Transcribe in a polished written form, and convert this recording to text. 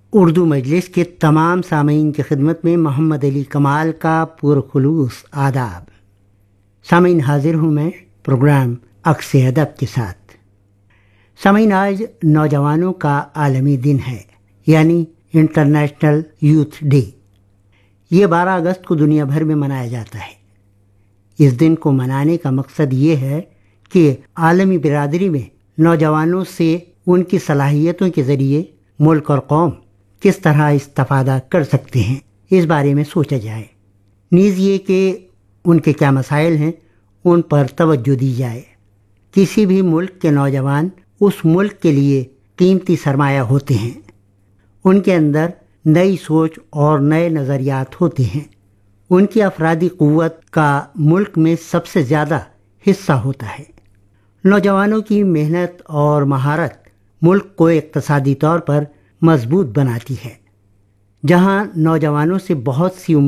اردو مجلس کے تمام سامعین کی خدمت میں محمد علی کمال کا پرخلوص آداب۔ سامعین، حاضر ہوں میں پروگرام عکس ادب کے ساتھ۔ سامعین، آج نوجوانوں کا عالمی دن ہے، یعنی انٹرنیشنل یوتھ ڈے۔ یہ 12 اگست کو دنیا بھر میں منایا جاتا ہے۔ اس دن کو منانے کا مقصد یہ ہے کہ عالمی برادری میں نوجوانوں سے ان کی صلاحیتوں کے ذریعے ملک اور قوم کس طرح استفادہ کر سکتے ہیں، اس بارے میں سوچا جائے، نیز یہ کہ ان کے کیا مسائل ہیں ان پر توجہ دی جائے۔ کسی بھی ملک کے نوجوان اس ملک کے لیے قیمتی سرمایہ ہوتے ہیں۔ ان کے اندر نئی سوچ اور نئے نظریات ہوتے ہیں۔ ان کی افرادی قوت کا ملک میں سب سے زیادہ حصہ ہوتا ہے۔ نوجوانوں کی محنت اور مہارت ملک کو اقتصادی طور پر مضبوط بناتی ہے۔ جہاں نوجوانوں سے بہت سی